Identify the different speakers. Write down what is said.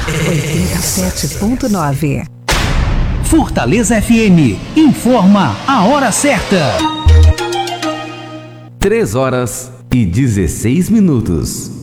Speaker 1: 87.9.
Speaker 2: Fortaleza FM informa a hora certa.
Speaker 3: 3 horas e 16 minutos.